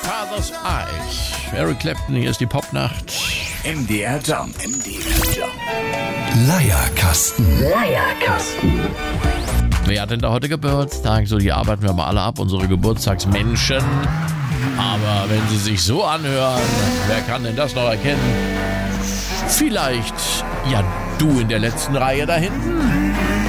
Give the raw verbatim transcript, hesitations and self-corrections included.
Father's Eyes. Eric Clapton, hier ist die Popnacht. M D R Jump. M D R Jump. Leierkasten. Leierkasten. Wer hat denn da heute Geburtstag? So, die arbeiten wir mal alle ab, unsere Geburtstagsmenschen. Aber wenn sie sich so anhören, wer kann denn das noch erkennen? Vielleicht, ja, du in der letzten Reihe da hinten.